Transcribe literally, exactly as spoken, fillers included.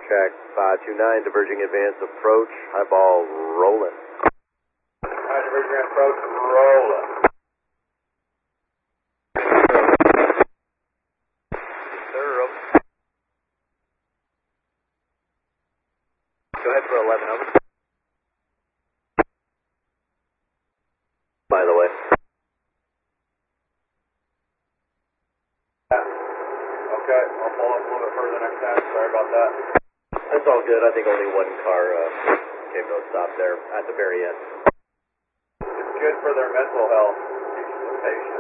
Track five two nine, diverging advance approach, highball rolling. Alright, diverging approach, rolling. Thorough. Go ahead for eleven, over. By the way. Okay, I'll pull up a little bit further next time. Sorry about that. That's all good. I think only one car uh, came to a stop there at the very end. It's good for their mental health, teaching the patient.